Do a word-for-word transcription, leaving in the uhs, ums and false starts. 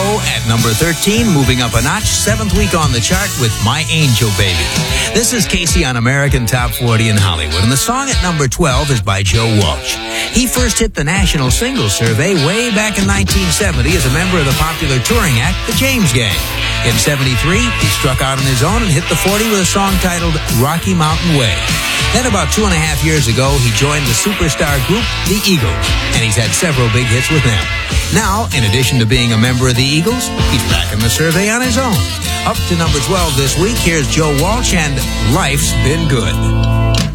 at number thirteen, moving up a notch, seventh week on the chart with My Angel Baby. This is Casey on American Top forty in Hollywood, and the song at number twelve is by Joe Walsh. He first hit the National Singles Survey way back in nineteen seventy as a member of the popular touring act, The James Gang. In seventy-three, he struck out on his own and hit the forty with a song titled Rocky Mountain Way. Then about two and a half years ago, he joined the superstar group, The Eagles, and he's had several big hits with them. Now, in addition to being a member of The Eagles, he's back in the survey on his own. Up to number twelve this week, here's Joe Walsh and Life's Been Good.